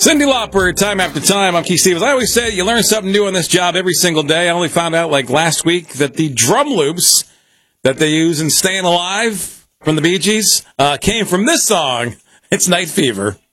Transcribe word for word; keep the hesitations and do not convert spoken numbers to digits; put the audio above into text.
Cyndi Lauper, time after time. I'm Keith Stevens. I always say you learn something new on this job every single day. I only found out, like last week, that the drum loops that they use in Staying Alive from the Bee Gees uh, came from this song. It's Night Fever.